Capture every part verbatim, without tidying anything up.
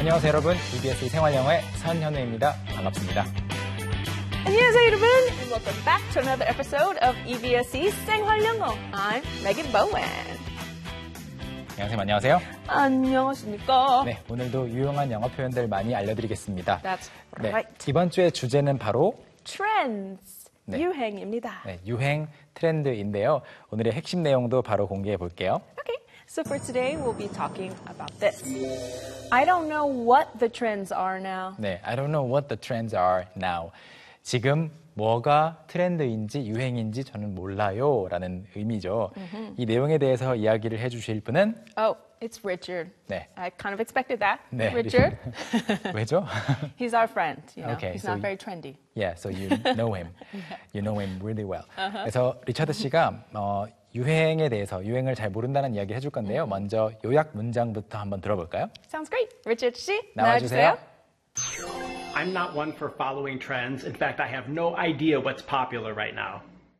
안녕하세요 여러분, 이비에스 생활영어의 선현우입니다. 반갑습니다. 안녕하세요 여러분, and welcome back to another episode of 이비에스 생활영어. I'm Megan Bowen. 안녕하세요. 안녕하세요. 안녕하십니까? 네, 오늘도 유용한 영어 표현들 많이 알려드리겠습니다. That's 네, right. 이번 주의 주제는 바로 Trends, 네. 유행입니다. 네, 유행 트렌드인데요. 오늘의 핵심 내용도 바로 공개해 볼게요. Okay, so for today we'll be talking about this. I don't know what the trends are now. 네, I don't know what the trends are now. 지금 뭐가 트렌드인지 유행인지 저는 몰라요 라는 의미죠. Mm-hmm. 이 내용에 대해서 이야기를 해주실 분은 Oh, it's Richard. 네. I kind of expected that. 네. Richard. 왜죠? He's our friend. You know, Okay, he's so not you- very trendy. Yeah, so you know him. You know him really well. Uh-huh. 그래서 리처드 씨가 어, 유행에 대해서 유행을 잘 모른다는 이야기를 해줄 건데요. 먼저 요약 문장부터 한번 들어볼까요? Sounds great. Richard 씨, 나와주세요. I'm not one for following trends. In fact, I have no idea what's popular right now.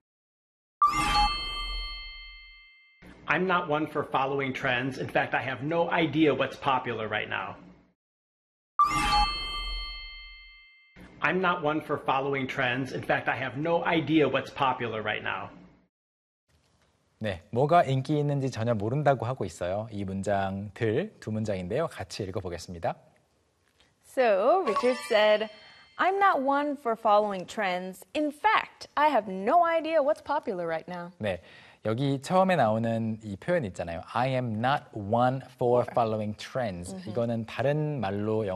I'm not one for following trends. In fact, I have no idea what's popular right now. I'm not one for following trends. In fact, I have no idea what's popular right now. 네, 뭐가 인기 있는지 전혀 모른다고 하고 있어요. 이 문장들 두 문장인데요. 같이 읽어보겠습니다. So, Richard said, I'm not one for following trends. In fact, I have no idea what's popular right now. 네, 여기 처음에 나오는 이 표현 있잖아요. I am not one for following trends. 이거는 다른 말로